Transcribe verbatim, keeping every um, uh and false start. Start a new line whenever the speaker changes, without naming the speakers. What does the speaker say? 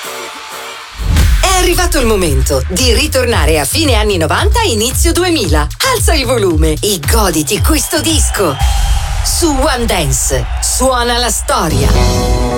È arrivato il momento di ritornare a fine anni novanta e inizio duemila. Alza il volume e goditi questo disco. Su One Dance suona la storia.